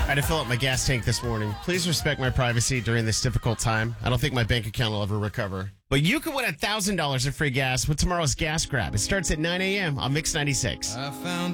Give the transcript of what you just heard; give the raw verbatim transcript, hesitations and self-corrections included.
I had to fill up my gas tank this morning. Please respect my privacy during this difficult time. I don't think my bank account will ever recover. But you could win one thousand dollars in free gas with tomorrow's Gas Grab. It starts at nine a.m. on Mix ninety-six. I found